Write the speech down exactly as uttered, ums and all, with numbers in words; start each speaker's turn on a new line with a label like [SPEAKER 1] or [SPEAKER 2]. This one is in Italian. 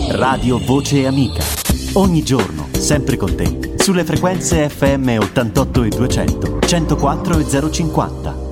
[SPEAKER 1] Radio Voce Amica. Ogni giorno, sempre con te, sulle frequenze F M ottantotto e duecento, centoquattro e zero cinquanta.